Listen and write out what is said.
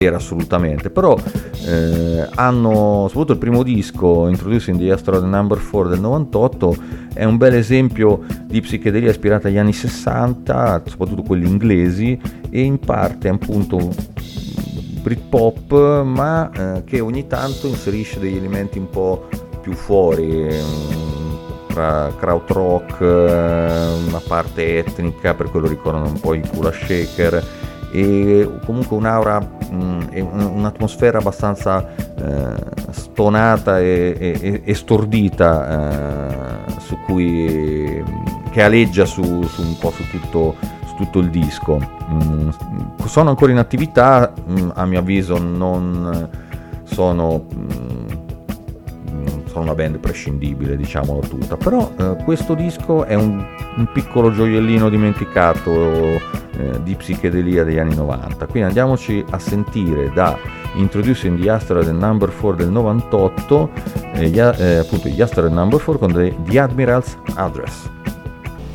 assolutamente, però hanno, soprattutto il primo disco, Introducing the Asteroid Number 4 del 98, è un bel esempio di psichedelia ispirata agli anni 60, soprattutto quelli inglesi, e in parte appunto Britpop, ma che ogni tanto inserisce degli elementi un po' più fuori, tra krautrock, una parte etnica, per quello ricordano un po' i Kula Shaker, e comunque un'aura e un'atmosfera abbastanza stonata e stordita, su cui che aleggia su un po' su tutto il disco. Sono ancora in attività, a mio avviso non sono una band prescindibile, diciamolo tutta, però questo disco è un piccolo gioiellino dimenticato di psichedelia degli anni 90. Quindi andiamoci a sentire da Introducing the Asteroid Number 4 del 98, appunto gli Asteroid Number 4 con The Admiral's Address.